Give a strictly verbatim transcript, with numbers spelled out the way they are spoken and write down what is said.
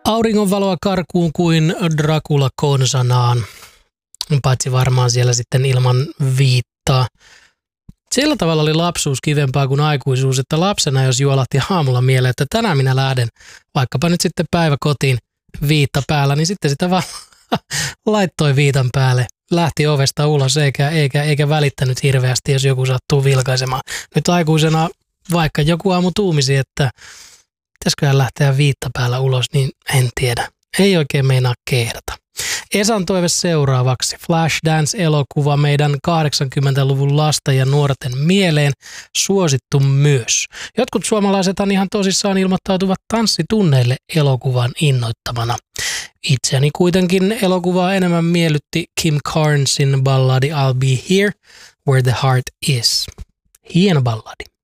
Auringonvaloa karkuun kuin Dracula konsanaan, paitsi varmaan siellä sitten ilman viittaa. Sillä tavalla oli lapsuus kivempaa kuin aikuisuus, että lapsena jos juolahti aamulla mieleen, että tänään minä lähden, vaikkapa nyt sitten päivä kotiin viitta päällä, niin sitten sitä vaan laittoi viitan päälle. Lähti ovesta ulos eikä, eikä, eikä välittänyt hirveästi, jos joku sattuu vilkaisemaan. Nyt aikuisena, vaikka joku aamu tuumisi, että pitäisiköhän lähteä viitta päällä ulos, niin en tiedä. Ei oikein meinaa kehdata. Esan toive seuraavaksi. Flashdance-elokuva meidän kahdeksankymmentäluvun lasten ja nuorten mieleen, suosittu myös. Jotkut suomalaisethan ihan tosissaan ilmoittautuvat tanssitunneille elokuvan innoittamana. Itseäni kuitenkin elokuvaa enemmän miellytti Kim Carnesin balladi I'll Be Here, Where the Heart Is. Hieno balladi.